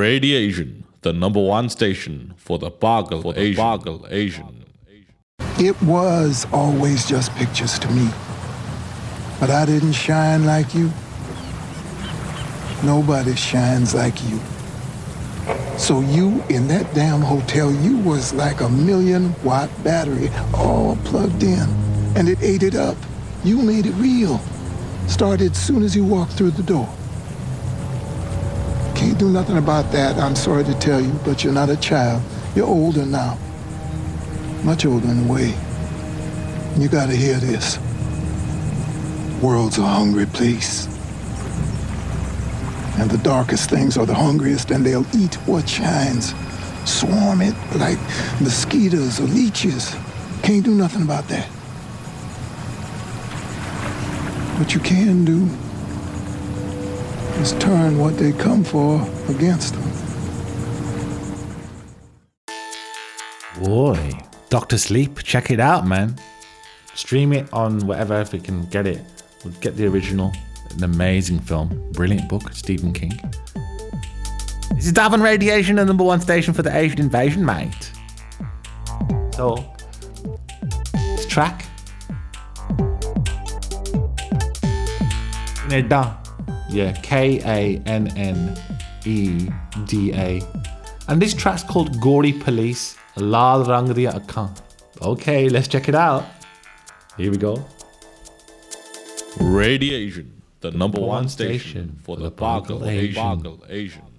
Radiation, the number one station for the Boggle Asian. It was always just pictures to me. But I didn't shine like you. Nobody shines like you. So you, in that damn hotel, you was like a 1,000,000-watt battery all plugged in. And it ate it up. You made it real. Started as soon as you walked through the door. Can't do nothing about that, I'm sorry to tell you, but you're not a child. You're older now. Much older in a way. You gotta hear this. World's a hungry place. And the darkest things are the hungriest, and they'll eat what shines. Swarm it like mosquitoes or leeches. Can't do nothing about that. What you can do is turn what they come for against them. Boy, Dr. Sleep, check it out, man. Stream it on whatever if we can get it. We'll get the original. An amazing film. Brilliant book, Stephen King. This is Davin Radiation, the number one station for the Asian invasion, mate. So, this track. Kanneda. Yeah, Kanneda. And this track's called Gory Police, Lal Rang Diya Akhan. Okay, let's check it out. Here we go. Radiation, the number one station for the Boggle Asian.